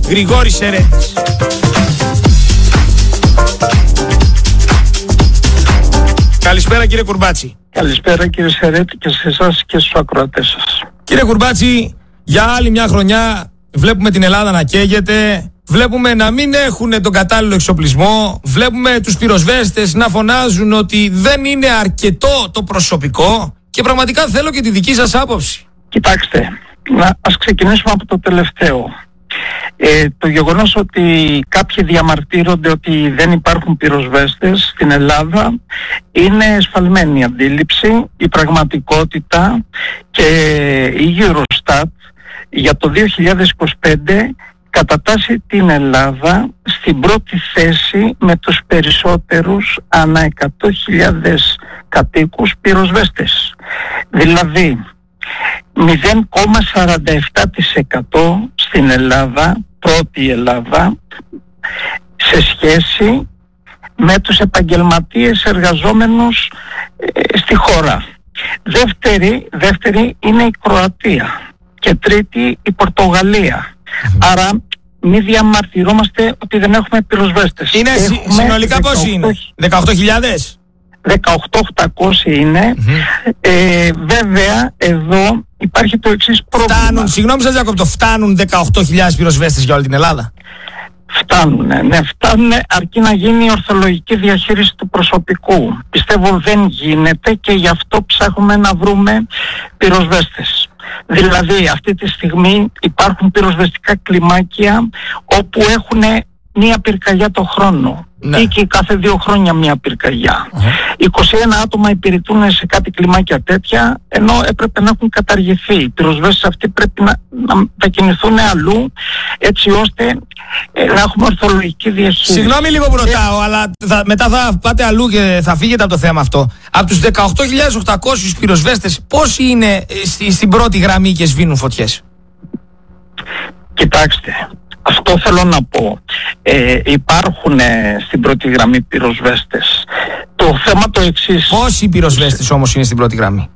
Γρηγόρης Σερέτης. Καλησπέρα κύριε Κουρμπάτση. Καλησπέρα κύριε Σερέτη και σε εσάς και στους ακροατές σας. Κύριε Κουρμπάτση, για άλλη μια χρονιά βλέπουμε την Ελλάδα να καίγεται, βλέπουμε να μην έχουν τον κατάλληλο εξοπλισμό, βλέπουμε τους πυροσβέστες να φωνάζουν ότι δεν είναι αρκετό το προσωπικό και πραγματικά θέλω και τη δική σας άποψη. Κοιτάξτε, ας ξεκινήσουμε από το τελευταίο. Το γεγονός ότι κάποιοι διαμαρτύρονται ότι δεν υπάρχουν πυροσβέστες στην Ελλάδα είναι εσφαλμένη αντίληψη. Η πραγματικότητα και η Eurostat για το 2025 κατατάσσει την Ελλάδα στην πρώτη θέση με τους περισσότερους ανά 100.000 κατοίκους πυροσβέστες. Δηλαδή 0,47% στην Ελλάδα, πρώτη Ελλάδα, σε σχέση με τους επαγγελματίες εργαζόμενους στη χώρα. Δεύτερη είναι η Κροατία και τρίτη η Πορτογαλία. Άρα μη διαμαρτυρόμαστε ότι δεν έχουμε πυροσβέστες. Είναι συνολικά πόσοι είναι? 18.000? 18.800 είναι. Βέβαια εδώ υπάρχει το εξής πρόβλημα. Φτάνουν, συγγνώμη σας διακόπτω, φτάνουν 18.000 πυροσβέστες για όλη την Ελλάδα? Φτάνουν, ναι, φτάνουν, αρκεί να γίνει η ορθολογική διαχείριση του προσωπικού. Πιστεύω δεν γίνεται και γι' αυτό ψάχνουμε να βρούμε πυροσβέστες. Δηλαδή αυτή τη στιγμή υπάρχουν πυροσβεστικά κλιμάκια όπου έχουν μία πυρκαγιά το χρόνο, ναι, ή και κάθε 2 χρόνια μία πυρκαγιά. 21 άτομα υπηρετούν σε κάτι κλιμάκια τέτοια, ενώ έπρεπε να έχουν καταργηθεί. Οι πυροσβέστες αυτοί πρέπει να μετακινηθούν αλλού, έτσι ώστε να έχουμε ορθολογική διαχείριση. Συγγνώμη λίγο που ρωτάω, αλλά μετά θα πάτε αλλού και θα φύγετε από το θέμα αυτό. Από τους 18.800 πυροσβέστες, πόσοι είναι στην πρώτη γραμμή και σβήνουν φωτιές? Κοιτάξτε, αυτό θέλω να πω. Υπάρχουν στην πρώτη γραμμή πυροσβέστες. Το θέμα το εξής. Πόσοι πυροσβέστες όμως είναι στην πρώτη γραμμή?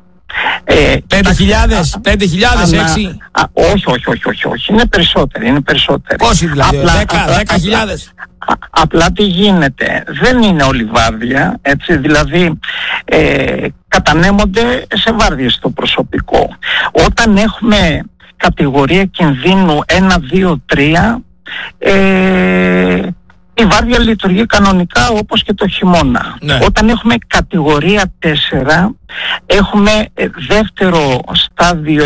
5.000, 6? Όχι. Είναι περισσότεροι. Πόσοι δηλαδή? 10.000? Απλά τι γίνεται? Δεν είναι όλη βάρδια, έτσι, δηλαδή κατανέμονται σε βάρδιες το προσωπικό. Όταν έχουμε κατηγορία κινδύνου 1, 2, 3, η βάρδια λειτουργεί κανονικά όπως και το χειμώνα. Ναι. Όταν έχουμε κατηγορία 4, έχουμε δεύτερο στάδιο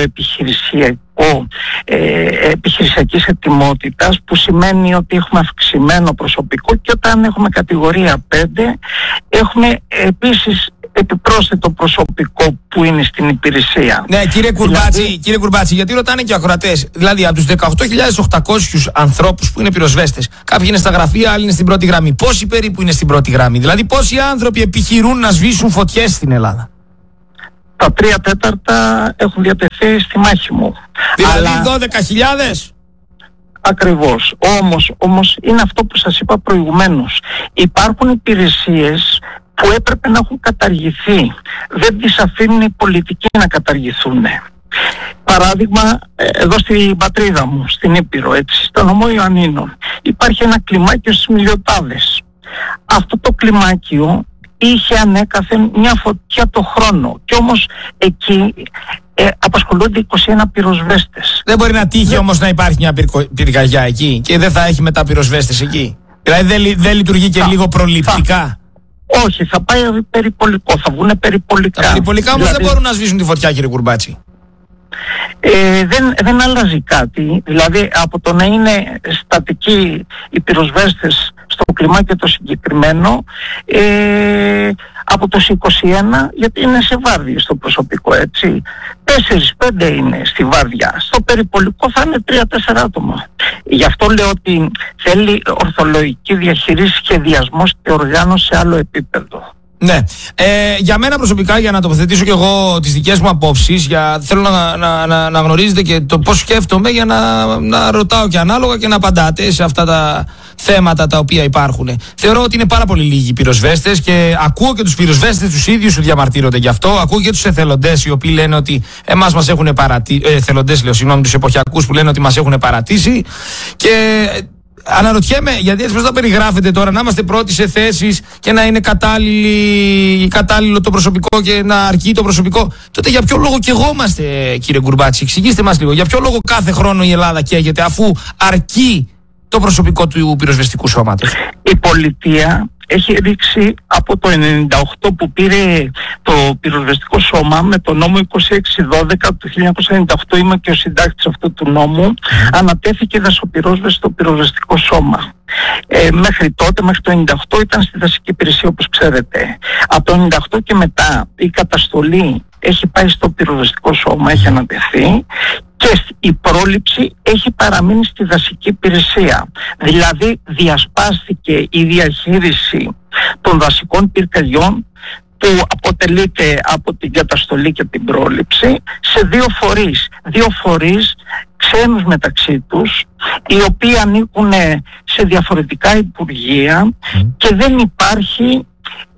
επιχειρησιακής ετοιμότητας, που σημαίνει ότι έχουμε αυξημένο προσωπικό, και όταν έχουμε κατηγορία 5 έχουμε επίσης επιπρόσθετο προσωπικό που είναι στην υπηρεσία. Ναι, κύριε Κουρμπάτση, γιατί ρωτάνε και οι ακροατές. Δηλαδή, από τους 18.800 ανθρώπους που είναι πυροσβέστες, κάποιοι είναι στα γραφεία, άλλοι είναι στην πρώτη γραμμή. Πόσοι περίπου είναι στην πρώτη γραμμή? Δηλαδή, πόσοι άνθρωποι επιχειρούν να σβήσουν φωτιές στην Ελλάδα? Τα 3/4 έχουν διατεθεί στη μάχη μου. Δηλαδή, 12.000? Ακριβώς. Όμως είναι αυτό που σας είπα προηγουμένως. Υπάρχουν υπηρεσίες που έπρεπε να έχουν καταργηθεί. Δεν τις αφήνουν οι πολιτικοί να καταργηθούν. Παράδειγμα, εδώ στην πατρίδα μου, στην Ήπειρο, έτσι, στο νομό Ιωαννίνων, υπάρχει ένα κλιμάκιο στις Μιλιοτάδες. Αυτό το κλιμάκιο είχε ανέκαθεν μια φωτιά το χρόνο, και όμως εκεί απασχολούνται 21 πυροσβέστες. Δεν μπορεί να τύχει όμως να υπάρχει μια πυρκαγιά εκεί και δεν θα έχει μετά πυροσβέστες εκεί? Δηλαδή δεν λειτουργεί και λίγο προληπτικά? Όχι, θα πάει περιπολικό, θα βγουν περιπολικά. Τα περιπολικά όμως δεν μπορούν να σβήσουν τη φωτιά, κύριε Κουρμπάτση. Δεν αλλάζει κάτι. Δηλαδή από το να είναι στατικοί οι πυροσβέστες στο κλιμάκιο το συγκεκριμένο, από τους 21, γιατί είναι σε βάρδια στο προσωπικό, έτσι, 4-5 είναι στη βάρδια. Στο περιπολικό θα είναι 3-4 άτομα. Γι' αυτό λέω ότι θέλει ορθολογική διαχείριση, σχεδιασμός και οργάνωση σε άλλο επίπεδο. Ναι. Για μένα προσωπικά, για να τοποθετήσω και εγώ τις δικές μου απόψεις, θέλω να γνωρίζετε και το πώς σκέφτομαι, για να ρωτάω και ανάλογα και να απαντάτε σε αυτά θέματα τα οποία υπάρχουν. Θεωρώ ότι είναι πάρα πολύ λίγοι οι πυροσβέστες και ακούω και τους πυροσβέστες τους ίδιους που διαμαρτύρονται γι' αυτό. Ακούω και τους εθελοντές οι οποίοι λένε ότι εμάς μας έχουν παρατήσει. Εθελοντές, λέω, συγγνώμη, τους εποχιακούς που λένε ότι μας έχουν παρατήσει. Και αναρωτιέμαι, γιατί έτσι πώς θα περιγράφετε τώρα, να είμαστε πρώτοι σε θέσεις και να είναι κατάλληλο το προσωπικό και να αρκεί το προσωπικό. Τότε για ποιο λόγο καιγόμαστε, κύριε Γκουρμπάτση? Εξηγήστε μας λίγο. Για ποιο λόγο κάθε χρόνο η Ελλάδα καίγεται αφού αρκεί το προσωπικό του πυροσβεστικού σώματος? Η πολιτεία έχει ρίξει από το 1998 που πήρε το πυροσβεστικό σώμα με το νόμο 2612 του 1998, είμαι και ο συντάκτης αυτού του νόμου, ανατέθηκε δασοπυρόσβεση στο πυροσβεστικό σώμα. Μέχρι τότε, μέχρι το 1998 ήταν στη δασική υπηρεσία, όπως ξέρετε. Από το 1998 και μετά η καταστολή έχει πάει στο πυροσβεστικό σώμα, έχει ανατεθεί, και η πρόληψη έχει παραμείνει στη δασική υπηρεσία. Δηλαδή διασπάστηκε η διαχείριση των δασικών πυρκαγιών που αποτελείται από την καταστολή και την πρόληψη σε δύο φορείς ξένους μεταξύ τους, οι οποίοι ανήκουν σε διαφορετικά υπουργεία και δεν υπάρχει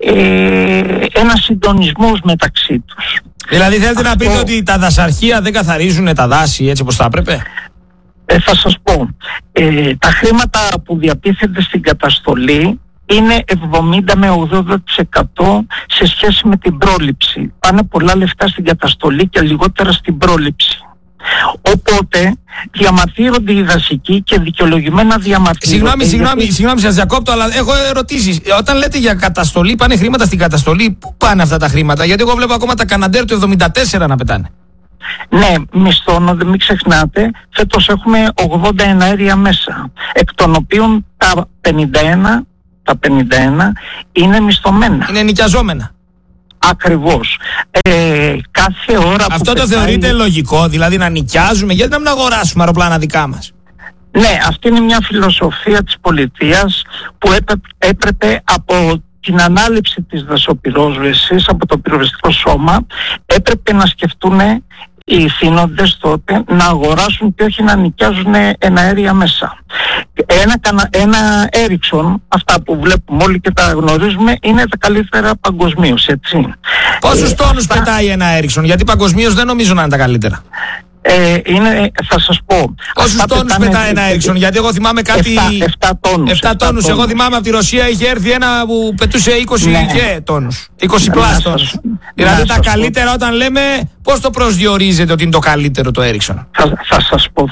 ένας συντονισμός μεταξύ τους. Δηλαδή θέλετε να πείτε ότι τα δασαρχεία δεν καθαρίζουν τα δάση έτσι όπως θα έπρεπε? Θα σας πω, τα χρήματα που διατίθενται στην καταστολή είναι 70 με 80% σε σχέση με την πρόληψη. Πάνε πολλά λεφτά στην καταστολή και λιγότερα στην πρόληψη. Οπότε διαμαρτύρονται οι δασικοί και δικαιολογημένα διαμαρτύρονται. Συγγνώμη, σας διακόπτω, αλλά έχω ερωτήσεις. Όταν λέτε για καταστολή, πάνε χρήματα στην καταστολή. Πού πάνε αυτά τα χρήματα? Γιατί εγώ βλέπω ακόμα τα Καναντέρ του 74 να πετάνε. Ναι, μισθώνονται, μην ξεχνάτε. Φέτος έχουμε 80 εναέρια μέσα, εκ των οποίων τα 51 είναι μισθωμένα. Είναι νοικιαζόμενα. Ακριβώς. Κάθε ώρα αυτό που το θεωρείτε λογικό, δηλαδή να νοικιάζουμε? Γιατί να μην αγοράσουμε αεροπλάνα δικά μας? Ναι, αυτή είναι μια φιλοσοφία της πολιτείας που έπρεπε από την ανάληψη της δασοπυρόσβεσης από το πυροσβεστικό σώμα, έπρεπε να σκεφτούν οι θύνοντες τότε να αγοράσουν και όχι να νοικιάζουν εναέρια μέσα. Ένα Ericsson, αυτά που βλέπουμε όλοι και τα γνωρίζουμε, είναι τα καλύτερα παγκοσμίως, έτσι. Πόσους τόνους πετάει ένα Ericsson? Γιατί παγκοσμίως δεν νομίζω να είναι τα καλύτερα. Θα σας πω. Πόσους τόνους πετάει ένα Ericsson? Γιατί εγώ θυμάμαι κάτι. 7 τόνους. 7 τόνους. Εγώ θυμάμαι από τη Ρωσία είχε έρθει ένα που πετούσε 20 και τόνους. 20 πλάς τόνους. Δηλαδή τα καλύτερα, όταν λέμε, πώς το προσδιορίζετε ότι είναι το καλύτερο το Ericsson? Θα σας πω.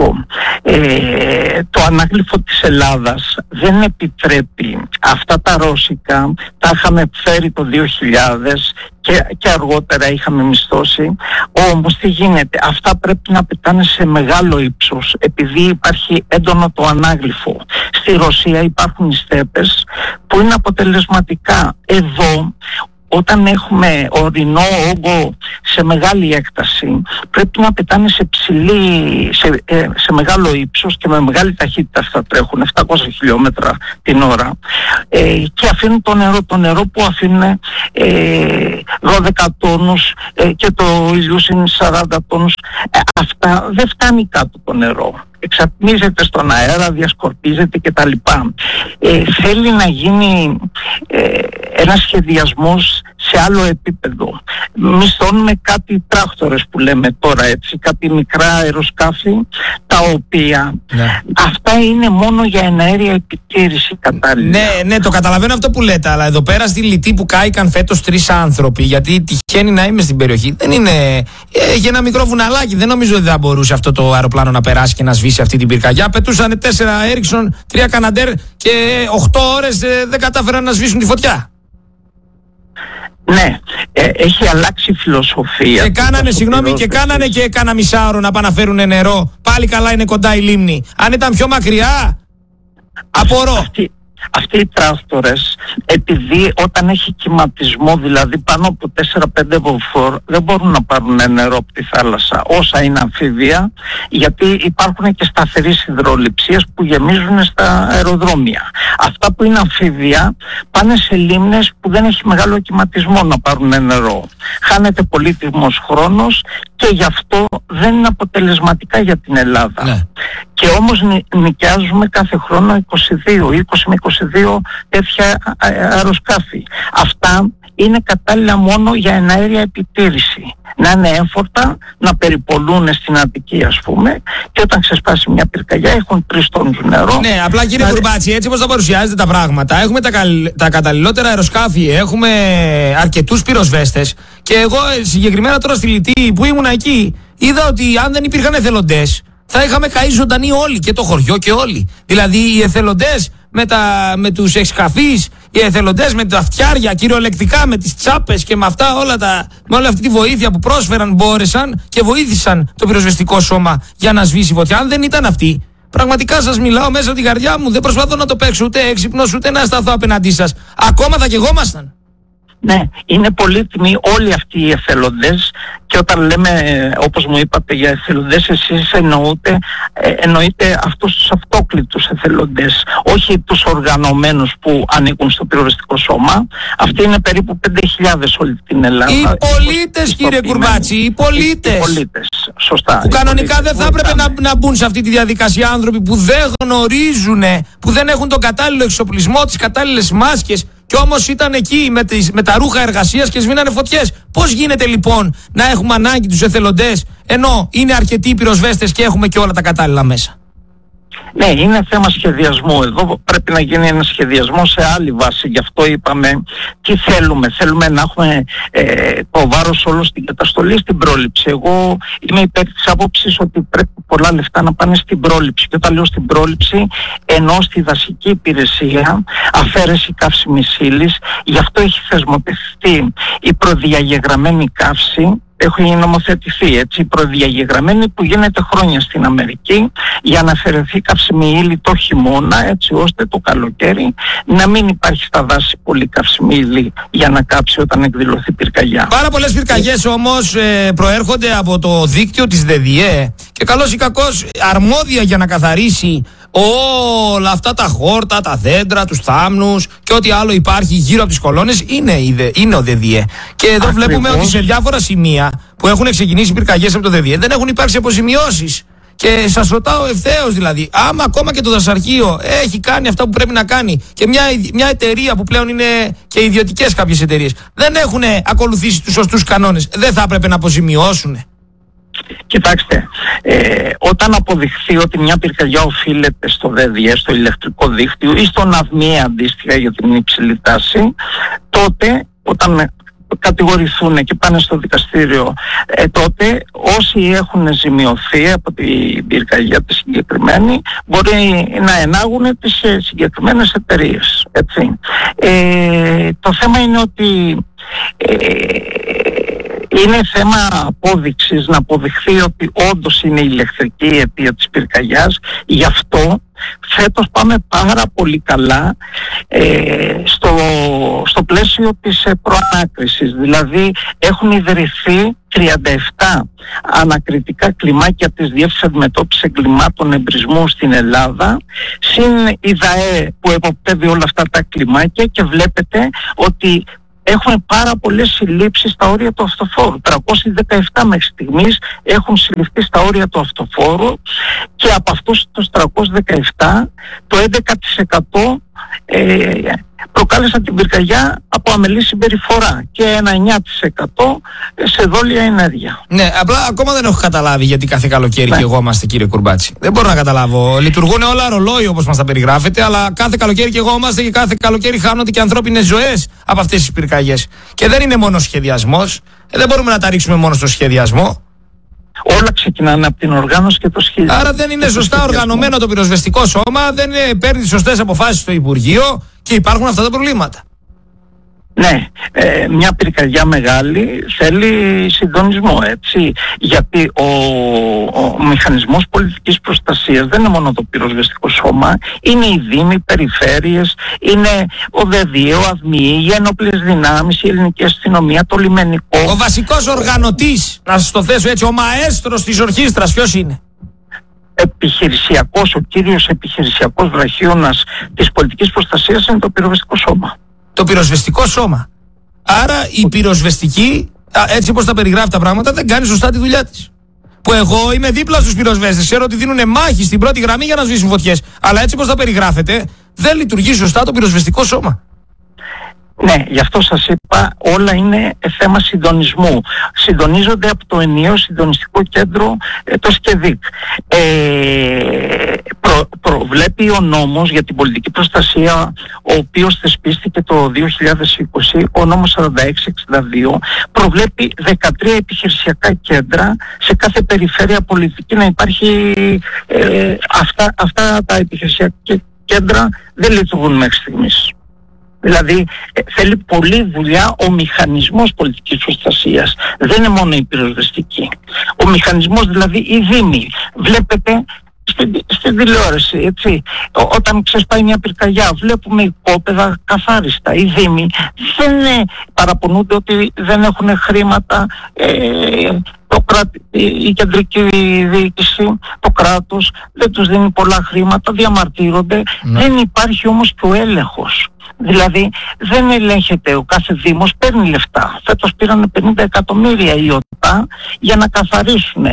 Το ανάγλυφο της Ελλάδας δεν επιτρέπει αυτά τα ρώσικα. Τα είχαμε φέρει το 2000 και αργότερα είχαμε μισθώσει. Όμως τι γίνεται? Αυτά πρέπει να πετάνε σε μεγάλο ύψος, επειδή υπάρχει έντονο το ανάγλυφο. Στη Ρωσία υπάρχουν οι στέπες που είναι αποτελεσματικά. Εδώ, όταν έχουμε ορεινό όγκο σε μεγάλη έκταση, πρέπει να πετάνε σε μεγάλο ύψος και με μεγάλη ταχύτητα. Αυτά τρέχουν 700 χιλιόμετρα την ώρα και αφήνουν το νερό που αφήνουν 12 τόνους και το ηλιούσιν 40 τόνους. Αυτά δεν φτάνει κάτω το νερό. Εξατμίζεται στον αέρα, διασκορπίζεται κτλ. Θέλει να γίνει ένας σχεδιασμός σε άλλο επίπεδο. Μισθώνουμε κάτι τράκτορες που λέμε τώρα, έτσι, κάτι μικρά αεροσκάφη, τα οποία αυτά είναι μόνο για εναέρια επιτήρηση κατάλληλα. Ναι, το καταλαβαίνω αυτό που λέτε, αλλά εδώ πέρα στη Λιτή που κάηκαν φέτος 3 άνθρωποι, γιατί τυχαίνει να είμαι στην περιοχή, δεν είναι. Έχει ένα μικρό βουναλάκι, δεν νομίζω ότι θα μπορούσε αυτό το αεροπλάνο να περάσει και να σβήσει αυτή την πυρκαγιά. Πετούσαν 4 Ericsson, 3 Canadair και 8 ώρες δεν κατάφεραν να σβήσουν τη φωτιά. Ναι, έχει αλλάξει η φιλοσοφία. Και κάνανε και κάνα μισάωρο να πάνε να φέρουν νερό. Πάλι καλά, είναι κοντά η λίμνη. Αν ήταν πιο μακριά, απορώ. Αυτοί οι τράκτορες επειδή όταν έχει κυματισμό, δηλαδή πάνω από 4-5 μποφόρ, δεν μπορούν να πάρουν νερό από τη θάλασσα όσα είναι αμφίβια, γιατί υπάρχουν και σταθερές υδρολειψίες που γεμίζουν στα αεροδρόμια. Αυτά που είναι αμφίβια πάνε σε λίμνες που δεν έχει μεγάλο κυματισμό να πάρουν νερό. Χάνεται πολύτιμος χρόνος και γι' αυτό δεν είναι αποτελεσματικά για την Ελλάδα. Ναι. Και όμως νοικιάζουμε κάθε χρόνο 20 με 22 τέτοια αεροσκάφη. Αυτά είναι κατάλληλα μόνο για εναέρια επιτήρηση. Να είναι έμφορτα, να περιπολούν στην Αττική, ας πούμε, και όταν ξεσπάσει μια πυρκαγιά έχουν 3 τόνους νερό. Ναι, απλά κύριε Κουρμπάτση, έτσι όπως τα παρουσιάζετε τα πράγματα, έχουμε τα καταλληλότερα αεροσκάφη, έχουμε αρκετούς πυροσβέστες, και εγώ συγκεκριμένα τώρα στη Λυτή που ήμουν εκεί, είδα ότι αν δεν υπήρχαν εθελοντές, θα είχαμε καεί ζωντανοί όλοι, και το χωριό και όλοι. Δηλαδή οι εθελοντές με τους εξκαφείς, οι εθελοντές με τα φτιάρια, κυριολεκτικά με τις τσάπες και με αυτά με όλη αυτή τη βοήθεια που πρόσφεραν, μπόρεσαν και βοήθησαν το πυροσβεστικό σώμα για να σβήσει η φωτιά. Αν δεν ήταν αυτοί, πραγματικά σας μιλάω μέσα από τη καρδιά μου, δεν προσπαθώ να το παίξω ούτε έξυπνος ούτε να σταθώ απέναντί σας. Ακόμα θα καιγόμασταν. Ναι, είναι πολύτιμοι όλοι αυτοί οι εθελοντές, και όταν λέμε, όπως μου είπατε, για εθελοντές, εσείς εννοείτε αυτούς τους αυτόκλητους εθελοντές, όχι τους οργανωμένους που ανήκουν στο πυροσβεστικό σώμα. Αυτοί είναι περίπου 5.000 όλη την Ελλάδα. Οι πολίτες, κύριε Κουρμπάτση, οι πολίτες. Οι πολίτες, σωστά. Που κανονικά δεν θα έπρεπε να μπουν σε αυτή τη διαδικασία άνθρωποι που δεν γνωρίζουν, που δεν έχουν τον κατάλληλο εξοπλισμό, τις κατάλληλες μάσκες. Κι όμως ήταν εκεί με τα ρούχα εργασίας και σβήνανε φωτιές. Πώς γίνεται λοιπόν να έχουμε ανάγκη τους εθελοντές, ενώ είναι αρκετοί οι πυροσβέστες και έχουμε και όλα τα κατάλληλα μέσα? Ναι, είναι θέμα σχεδιασμού. Εδώ πρέπει να γίνει ένα σχεδιασμό σε άλλη βάση. Γι' αυτό είπαμε τι θέλουμε. Θέλουμε να έχουμε το βάρος όλο στην καταστολή, στην πρόληψη. Εγώ είμαι υπέρ της άποψης ότι πρέπει πολλά λεφτά να πάνε στην πρόληψη. Και όταν λέω στην πρόληψη, εννοώ στη δασική υπηρεσία, αφαίρεση καύσιμης ύλης. Γι' αυτό έχει θεσμοθετηθεί η προδιαγεγραμμένη καύση. Έχει νομοθετηθεί, έτσι, προδιαγεγραμμένη, που γίνεται χρόνια στην Αμερική, για να αφαιρεθεί καύσιμη ύλη το χειμώνα, έτσι ώστε το καλοκαίρι να μην υπάρχει στα δάση πολύ καύσιμη ύλη για να κάψει όταν εκδηλωθεί πυρκαγιά. Πάρα πολλές πυρκαγιές όμως προέρχονται από το δίκτυο της ΔΔΕ, και καλώς ή κακώς αρμόδια για να καθαρίσει όλα αυτά τα χόρτα, τα δέντρα, τους θάμνους και ό,τι άλλο υπάρχει γύρω από τις κολόνες είναι ο ΔΔΕ. Και εδώ βλέπουμε ότι σε διάφορα σημεία που έχουν ξεκινήσει πυρκαγιές από το ΔΔΕ δεν έχουν υπάρξει αποζημιώσεις. Και σας ρωτάω ευθέως, δηλαδή, άμα ακόμα και το δασαρχείο έχει κάνει αυτά που πρέπει να κάνει, και μια εταιρεία που πλέον είναι και ιδιωτικές κάποιες εταιρείες δεν έχουν ακολουθήσει τους σωστούς κανόνες, δεν θα έπρεπε να αποζημιώσουν? Κοιτάξτε, όταν αποδειχθεί ότι μια πυρκαγιά οφείλεται στο ΔΔΕ, στο ηλεκτρικό δίκτυο ή στον ΑΔΜΙΕ αντίστοιχα για την υψηλή τάση, τότε όταν κατηγορηθούν και πάνε στο δικαστήριο, τότε όσοι έχουν ζημιωθεί από την πυρκαγιά τη συγκεκριμένη μπορεί να ενάγουν τις συγκεκριμένες εταιρείες. Έτσι. Το θέμα είναι ότι είναι θέμα απόδειξης, να αποδειχθεί ότι όντως είναι η ηλεκτρική αιτία της πυρκαγιάς. Γι' αυτό φέτος πάμε πάρα πολύ καλά στο πλαίσιο της προανάκρισης. Δηλαδή έχουν ιδρυθεί 37 ανακριτικά κλιμάκια της Διεύθυνσης Αντιμετώπισης Εγκλημάτων Εμπρισμού στην Ελλάδα, συν η ΔΑΕ που εποπτεύει όλα αυτά τα κλιμάκια, και βλέπετε ότι έχουμε πάρα πολλές συλλήψεις στα όρια του αυτοφόρου. 317 μέχρι στιγμής έχουν συλληφθεί στα όρια του αυτοφόρου, και από αυτούς τους 317 το 11% προκάλεσαν την πυρκαγιά από αμελή συμπεριφορά και ένα 9% σε δόλια ενέργεια. Ναι, απλά ακόμα δεν έχω καταλάβει γιατί κάθε καλοκαίρι καιγόμαστε, κύριε Κουρμπάτση. Δεν μπορώ να καταλάβω. Λειτουργούν όλα ρολόι όπως μας τα περιγράφετε, αλλά κάθε καλοκαίρι καιγόμαστε και κάθε καλοκαίρι χάνονται και ανθρώπινες ζωές από αυτές τις πυρκαγιές. Και δεν είναι μόνο σχεδιασμός. Δεν μπορούμε να τα ρίξουμε μόνο στο σχεδιασμό. Όλα ξεκινάνε από την οργάνωση και το σχεδιασμό. Άρα δεν είναι σωστά οργανωμένο το πυροσβεστικό σώμα, δεν παίρνει τις σωστές αποφάσεις στο Υπουργείο και υπάρχουν αυτά τα προβλήματα. Ναι, μια πυρκαγιά μεγάλη θέλει συντονισμό, έτσι, γιατί ο μηχανισμός πολιτικής προστασίας δεν είναι μόνο το πυροσβεστικό σώμα, είναι οι δήμοι, οι περιφέρειες, είναι ο ΔΕΔΙ, ο ΑΔΜΗ, οι ένοπλες δυνάμεις, η ελληνική αστυνομία, το λιμενικό. Ο βασικός οργανωτής, να σας το θέσω έτσι, ο μαέστρος της ορχήστρας, ποιος είναι? Ο κύριος επιχειρησιακός βραχίωνας της πολιτικής προστασίας είναι το πυροσβεστικό σώμα. Το πυροσβεστικό σώμα. Άρα η πυροσβεστική, έτσι όπως τα περιγράφει τα πράγματα, δεν κάνει σωστά τη δουλειά της. Που εγώ είμαι δίπλα στους πυροσβέστες, ξέρω ότι δίνουν μάχη στην πρώτη γραμμή για να σβήσουν φωτιές. Αλλά έτσι όπως τα περιγράφετε, δεν λειτουργεί σωστά το πυροσβεστικό σώμα. Ναι, γι' αυτό σας είπα, όλα είναι θέμα συντονισμού. Συντονίζονται από το ενιαίο συντονιστικό κέντρο, το ΣΚΕΔΙΚ. Προβλέπει ο νόμος για την πολιτική προστασία, ο οποίος θεσπίστηκε το 2020, ο νόμος 4662, προβλέπει 13 επιχειρησιακά κέντρα σε κάθε περιφέρεια πολιτική να υπάρχει. Αυτά τα επιχειρησιακά κέντρα δεν λειτουργούν μέχρι στιγμής. Δηλαδή θέλει πολλή δουλειά ο μηχανισμός πολιτικής προστασίας. Δεν είναι μόνο η πυροσβεστική. Ο μηχανισμός, δηλαδή οι δήμοι. Βλέπετε στην τηλεόραση, έτσι, όταν ξεσπάει μια πυρκαγιά, βλέπουμε οικόπεδα καθάριστα. Οι δήμοι δεν παραπονούνται ότι δεν έχουν χρήματα, η κεντρική διοίκηση, το κράτος δεν τους δίνει πολλά χρήματα, διαμαρτύρονται. Δεν υπάρχει όμως και ο έλεγχος. Δηλαδή δεν ελέγχεται, ο κάθε δήμος παίρνει λεφτά. Φέτος πήραν 50 εκατομμύρια η ΟΤΑ για να καθαρίσουν.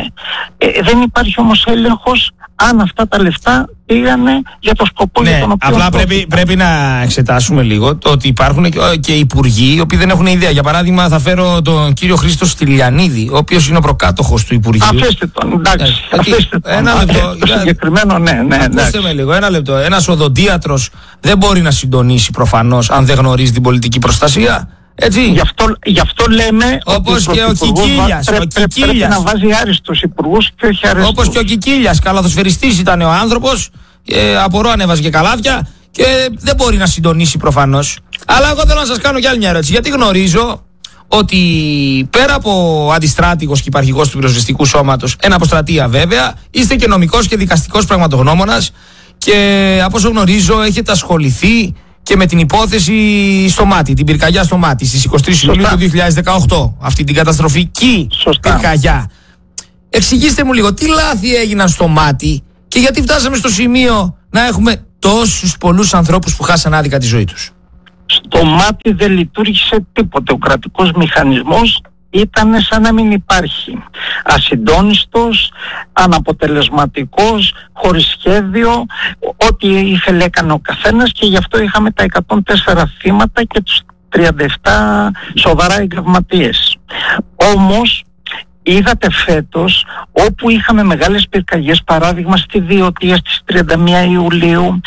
Δεν υπάρχει όμως έλεγχος αν αυτά τα λεφτά πήγανε για το σκοπό για τον οποίο... Απλά πρέπει να εξετάσουμε λίγο το ότι υπάρχουν και υπουργοί οι οποίοι δεν έχουν ιδέα. Για παράδειγμα, θα φέρω τον κύριο Χρήστο Στυλιανίδη, ο οποίος είναι ο προκάτοχος του Υπουργείου. Αφήστε τον, εντάξει. Ένα λεπτό. Συγκεκριμένο, ναι. Ακούστε με λίγο, ένα λεπτό. Ένας οδοντίατρος δεν μπορεί να συντονίσει προφανώς αν δεν γνωρίζει την πολιτική προστασία. Έτσι. Γι' αυτό λέμε όπως και ο Κικίλιας. Πρέπει να βάζει άριστος υπουργούς και όχι αρέστους. Όπως και ο Κικίλιας, καλαθοσφαιριστής ήταν ο άνθρωπος, απορώ αν έβαζε και καλάθια και δεν μπορεί να συντονίσει προφανώς. Αλλά εγώ θέλω να σας κάνω κι άλλη μια ερώτηση, γιατί γνωρίζω ότι πέρα από αντιστράτηγος και υπαρχηγός του πυροσβεστικού σώματος, εν αποστρατεία βέβαια, είστε και νομικός και δικαστικός πραγματογνώμονας και από όσο γνωρίζω έχετε ασχοληθεί και με την υπόθεση στο Μάτι, την πυρκαγιά στο Μάτι στις 23 Ιουλίου του 2018, αυτή την καταστροφική πυρκαγιά. Εξηγήστε μου λίγο τι λάθη έγιναν στο Μάτι και γιατί φτάσαμε στο σημείο να έχουμε τόσους πολλούς ανθρώπους που χάσαν άδικα τη ζωή τους. Στο Μάτι δεν λειτουργήσε τίποτε. Ο κρατικός μηχανισμός ήταν σαν να μην υπάρχει. Ασυντόνιστος, αναποτελεσματικός, χωρίς σχέδιο, ό,τι ήθελε έκανε ο καθένας και γι' αυτό είχαμε τα 104 θύματα και τους 37 σοβαρά εγκαυματίες. Όμως είδατε φέτος όπου είχαμε μεγάλες πυρκαγιές, παράδειγμα στη Διωτία στις 31 Ιουλίου,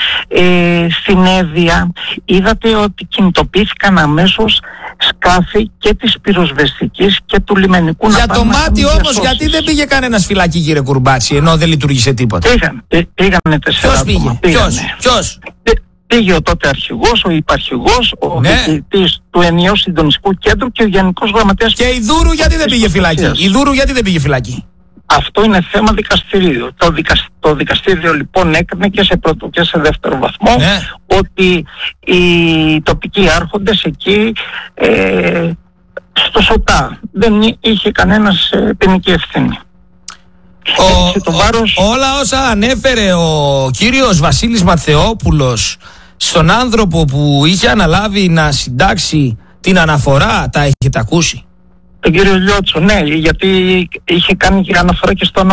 στην Έδεια, είδατε ότι κινητοποιήθηκαν αμέσως σκάφη και της πυροσβεστικής και του λιμενικού. Για το Μάτι όμως γιατί δεν πήγε κανένας φυλακή, κύριε Κουρμπάτση, ενώ δεν λειτουργήσε τίποτα? Πήγανε 4 άτομα. Ποιος? Πήγε ο τότε αρχηγός, ο υπαρχηγός, ο διοικητής του ενιαίου συντονιστικού κέντρου και ο γενικός γραμματέας. Και η Δούρου γιατί δεν πήγε φυλακή? Αυτό είναι θέμα δικαστηρίου. Το δικαστήριο λοιπόν έκρινε και σε πρώτο και σε δεύτερο βαθμό ότι οι τοπικοί άρχοντες εκεί στο ΣΟΤΑ δεν είχε κανένας ποινική ευθύνη. Όλα όσα ανέφερε ο κύριος Βασίλης Ματθεόπουλος στον άνθρωπο που είχε αναλάβει να συντάξει την αναφορά, τα έχετε ακούσει? Τον κύριο Λιώτσο, ναι, γιατί είχε κάνει και αναφορά και στον